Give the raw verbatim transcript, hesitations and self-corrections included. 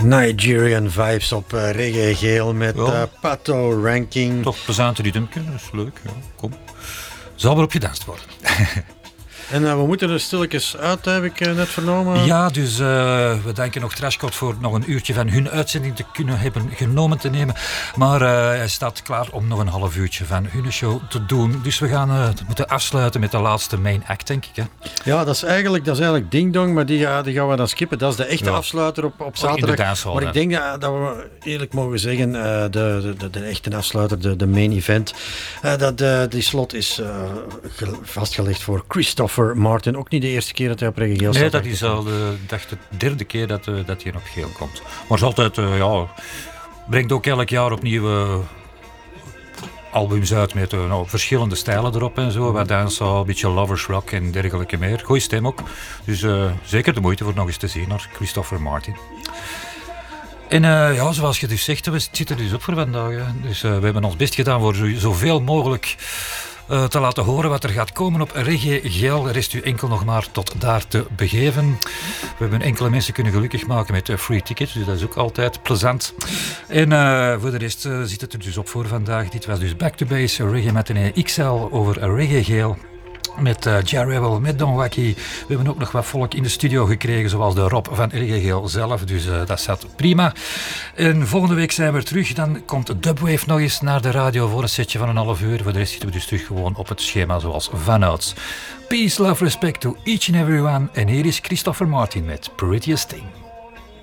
Nigerian vibes op uh, reggae geel met ja. uh, Pato Ranking. Toch plezante ritmeke, dat is leuk. Ja, kom. Zal maar op gedanst worden. En uh, we moeten er stilletjes uit, heb ik uh, net vernomen. Ja, dus uh, we denken nog Trashcode voor nog een uurtje van hun uitzending te kunnen hebben genomen te nemen. Maar uh, hij staat klaar om nog een half uurtje van hun show te doen. Dus we gaan uh, moeten afsluiten met de laatste main act, denk ik. Hè? Ja, dat is eigenlijk, dat is eigenlijk Ding Dong, maar die, uh, die gaan we dan skippen. Dat is de echte ja. afsluiter op, op zaterdag. Dancehall, maar ik denk uh, dat we eerlijk mogen zeggen, uh, de, de, de, de echte afsluiter, de, de main event, uh, dat uh, die slot is uh, ge- vastgelegd voor Christopher Martin. Ook niet de eerste keer dat hij op reggae geel staat. Nee, dat is al de, dacht de derde keer dat, uh, dat hij op geel komt. Maar is altijd, uh, ja, brengt ook elk jaar opnieuw uh, albums uit met uh, nou, verschillende stijlen erop en zo. Wat dancehall, een beetje lovers rock en dergelijke meer. Goeie stem ook. Dus uh, zeker de moeite voor nog eens te zien naar Christopher Martin. En uh, ja, zoals je dus zegt, we zitten dus op voor vandaag. Hè. Dus uh, we hebben ons best gedaan voor zo, zoveel mogelijk Uh, te laten horen wat er gaat komen op reggae geel. Rest u enkel nog maar tot daar te begeven. We hebben enkele mensen kunnen gelukkig maken met uh, free tickets, dus dat is ook altijd plezant. En uh, voor de rest uh, zit het er dus op voor vandaag. Dit was dus Back to Base, Reggae Matinee X L over reggae geel. Met uh, Jah Rebel, met Don Wacky. We hebben ook nog wat volk in de studio gekregen, zoals de Rob van Reggae Geel zelf. Dus uh, dat zat prima. En volgende week zijn we terug. Dan komt Dubwave nog eens naar de radio voor een setje van een half uur. Voor de rest zitten we dus terug gewoon op het schema zoals vanouds. Peace, love, respect to each and everyone. En hier is Christopher Martin met Prettiest Thing.